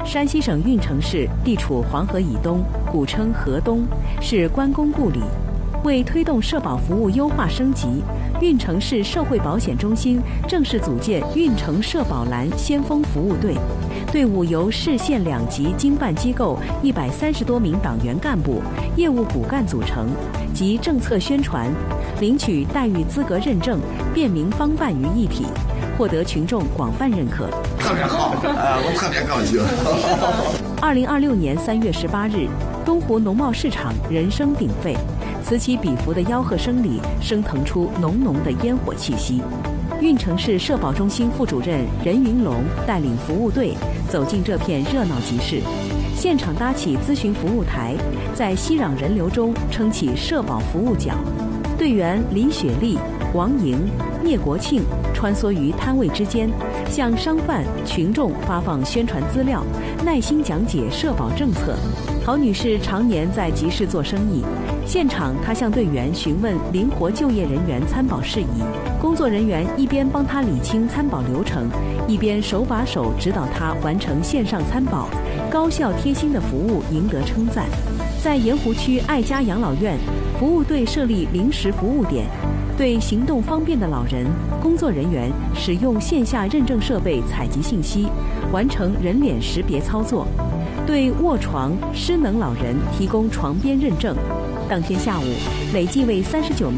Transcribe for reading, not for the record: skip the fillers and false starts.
山西省运城市地处黄河以东，古称河东，是关公故里。为推动社保服务优化升级，运城市社会保险中心正式组建运城社保蓝先锋服务队，队伍由市县两级经办机构130多名党员干部、业务骨干组成，集政策宣传、领取待遇资格认证、便民方办于一体，获得群众广泛认可。 特别好，我特别高兴。 2026年3月18日，东湖农贸市场人声鼎沸，此起彼伏的吆喝声里升腾出浓浓的烟火气息。运城市社保中心副主任任云龙带领服务队走进这片热闹集市，现场搭起咨询服务台，在熙攘人流中撑起社保服务角。队员李雪丽、王莹、聂国庆穿梭于摊位之间，向商贩、群众发放宣传资料，耐心讲解社保政策。郝女士常年在集市做生意，现场她向队员询问灵活就业人员参保事宜，工作人员一边帮她理清参保流程，一边手把手指导她完成线上参保，高效贴心的服务赢得称赞。在盐湖区爱家养老院，服务队设立临时服务点，对行动方便的老人，工作人员使用线下认证设备采集信息，完成人脸识别操作，对卧床失能老人提供床边认证。当天下午，累计为39名